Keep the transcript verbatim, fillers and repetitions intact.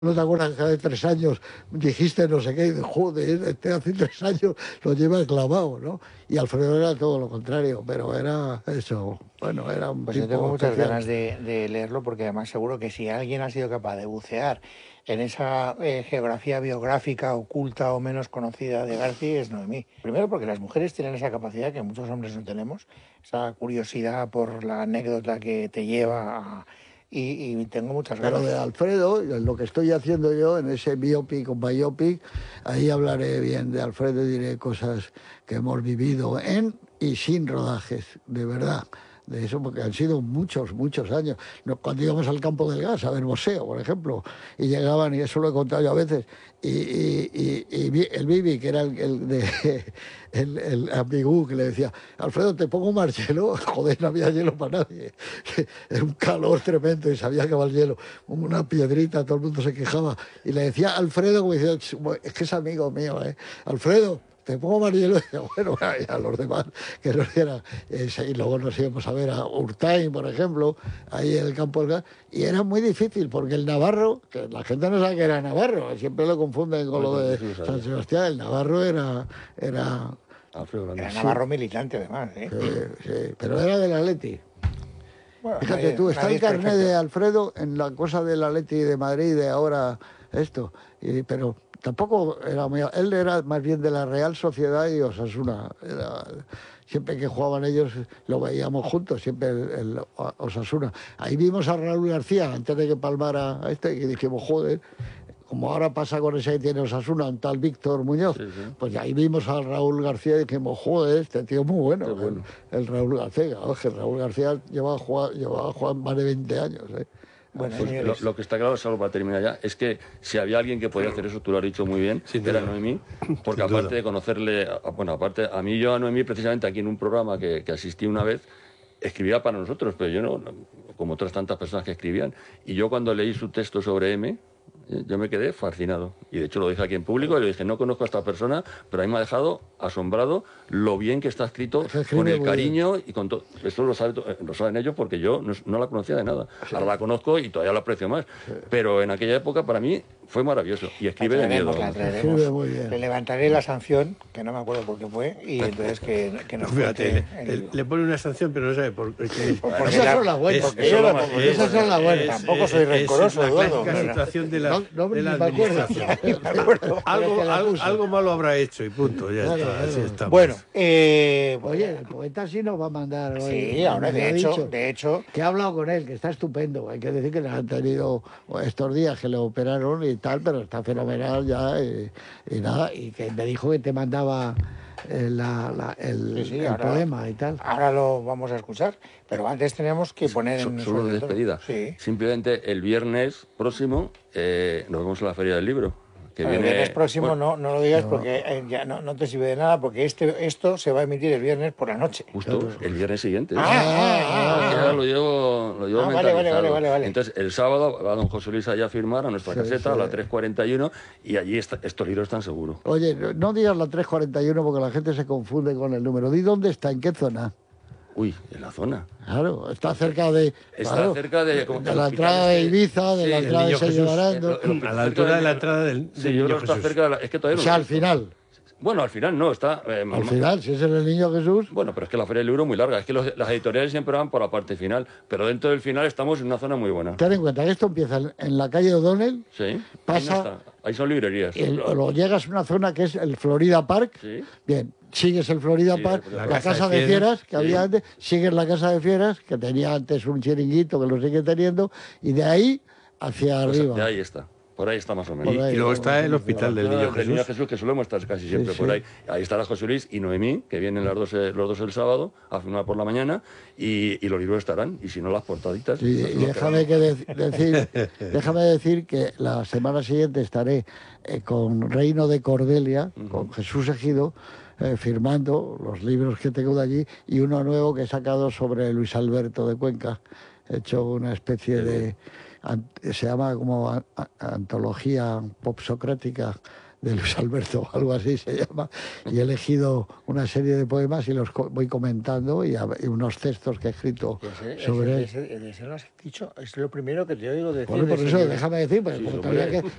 ¿No te acuerdas que hace tres años dijiste no sé qué? Y de, joder, este hace tres años lo lleva clavado, ¿no? Y Alfredo era todo lo contrario, pero era eso, bueno, era un Pues yo tengo tipo muchas especial. ganas de, de leerlo porque además seguro que si alguien ha sido capaz de bucear en esa eh, geografía biográfica oculta o menos conocida de García es Noemí. Primero porque las mujeres tienen esa capacidad que muchos hombres no tenemos, esa curiosidad por la anécdota que te lleva a... Y, y tengo muchas Pero ganas. de Alfredo, lo que estoy haciendo yo en ese biopic o biopic, ahí hablaré bien de Alfredo y diré cosas que hemos vivido en y sin rodajes, de verdad. De eso, porque han sido muchos, muchos años. No, cuando íbamos al campo del gas a ver boxeo, por ejemplo, y llegaban, y eso lo he contado yo a veces, y, y, y, y el Bibi, que era el, el de el, el amigú, que le decía, Alfredo, ¿te pongo más hielo? Joder, no había hielo para nadie. Era un calor tremendo y sabía que va el hielo, como una piedrita, todo el mundo se quejaba. Y le decía Alfredo, como diciendo, es que es amigo mío, ¿eh? Alfredo, te pongo más hielo. Y decía, bueno, a los demás que no era. Eh, y luego nos íbamos a ver a Urtain, por ejemplo, ahí en el campo del gas. Y era muy difícil, porque el Navarro, que la gente no sabe que era Navarro, siempre lo confunden con lo de San Sebastián. El Navarro era. era Alfredo Era Grande. Navarro militante además, ¿eh? Sí, sí, pero era del Atleti. Bueno, Fíjate nadie, tú, está nadie el es carnet perfecto. de Alfredo en la cosa del Atleti de Madrid de ahora, esto. Y, pero tampoco era muy... Él era más bien de la Real Sociedad y Osasuna. Era, siempre que jugaban ellos lo veíamos juntos, siempre el, el Osasuna. Ahí vimos a Raúl García antes de que palmara a este y dijimos, joder, como ahora pasa con ese que tiene Osasuna, un tal Víctor Muñoz, Sí, sí. pues ahí vimos a Raúl García y dijimos, joder, este tío es muy bueno, Qué bueno. El, el Raúl García. Oye, Raúl García llevaba jugando, llevaba jugando más de veinte años. ¿eh? Bueno, Pues lo, señores, lo que está claro, solo para terminar ya, es que si había alguien que podía hacer eso, tú lo has dicho muy bien, Sin era duda. Noemí, porque Sin aparte duda. de conocerle, a- bueno, aparte, a mí yo a Noemí, precisamente aquí en un programa que, que asistí una vez, escribía para nosotros, pero yo no, no- como otras tantas personas que escribían, y yo cuando leí su texto sobre M, eh, yo me quedé fascinado. Y de hecho lo dije aquí en público y le dije, no conozco a esta persona, pero a mí me ha dejado asombrado lo bien que está escrito, Se escribe con el muy cariño y con todo. Esto lo, sabe, to- eh, lo saben ellos porque yo no, no la conocía de nada. Ahora la conozco y todavía la aprecio más. Pero en aquella época para mí fue maravilloso. Y la escribe de miedo. traeremos, la Escribe traeremos. muy bien. Le levantaré la sanción, que no me acuerdo por qué fue, y entonces que, que nos Fíjate, cuente le, el- le pone una sanción, pero no sabe por qué. porque Esas la- son las buenas. porque Es- yo la- es- porque esas son las buenas. Tampoco soy rencoroso, es la Eduardo, clásica pero- situación de la, No, no, de la ni me acuerdo. administración. me acuerdo. Algo, Pero que la algo, puso. algo malo habrá hecho y punto. Ya Claro, está, así claro. estamos. Bueno, eh, Oye, el poeta sí nos va a mandar hoy. sí, ahora me de ha hecho, dicho de hecho, que he hablado con él, que está estupendo. Hay que decir que le han tenido estos días que le operaron y tal, pero está fenomenal ya. Y, y nada, y que me dijo que te mandaba eh, la- la- el, Sí, sí, el ahora- poema y tal. ahora lo vamos a escuchar, pero antes tenemos que poner So- en Solo de sobre todo- despedida. Sí. Simplemente el viernes próximo eh, nos vemos en la Feria del Libro. Que El viene, viernes próximo bueno, no, no lo digas porque eh, ya no, no te sirve de nada, porque este, esto se va a emitir el viernes por la noche. Justo el viernes siguiente. Ah, ah, Ya ah, lo llevo, lo llevo Ah, vale, vale, mentalizado. vale, vale, vale. Entonces, el sábado va don José Luis allá a firmar a nuestra Sí, caseta sí. a las tres cuarenta y uno y allí está- estos libros están seguros. Oye, no, no digas la tres cuarenta y uno porque la gente se confunde con el número. Di dónde está, en qué zona. Uy, en la zona. Claro, está cerca de. Está claro, cerca de... como de el la hospital entrada de este- Ibiza, de Sí, la el entrada de Niño Sello Jesús. Arando. el- el- A la altura de la entrada del, Sí, del yo creo Niño que está Jesús. cerca de la... Es que todavía O no sea, lo al he visto. final. Bueno, al final no, está... eh, Al más- final, si es en el Niño Jesús. Bueno, pero es que la Feria del Libro es muy larga. Es que los- las editoriales siempre van por la parte final. Pero dentro del final estamos en una zona muy buena. Ten en cuenta que esto empieza en- en la calle O'Donnell, Sí. Ahí, Pasa- no está. Ahí son librerías. y lo llegas a una zona que es el Florida Park. Sí. Bien, sigues el Florida Sí, Park, la la, Casa casa, de de Fieras, fieras que había antes, sigues la casa de fieras, que tenía antes un chiringuito, que lo sigue teniendo, y de ahí hacia Pues arriba. de ahí está. Por ahí está más o menos. Por ahí. Y luego está el hospital del Niño Del Niño Jesús. Jesús, que solemos estar casi siempre Sí, por sí. ahí. Ahí estará José Luis y Noemí, que vienen las dos, eh, los dos el sábado a firmar por la mañana, y, y los libros estarán, y si no, las portaditas. Sí, Los- y los que déjame, que de- decir, déjame decir que la semana siguiente estaré eh, con Reino de Cordelia, con Jesús Ejido, eh, firmando los libros que tengo de allí y uno nuevo que he sacado sobre Luis Alberto de Cuenca. He hecho una especie Qué de... bien. an- se llama como a- a- antología pop socrática de Luis Alberto, algo así se llama, y he elegido una serie de poemas y los co- voy comentando y, a- y unos textos que he escrito Ese, sobre él. ese, ese, ese lo has dicho, es lo primero que te oigo decir. Bueno, por de ese eso libro. déjame decir, porque Sí, como hombre. todavía que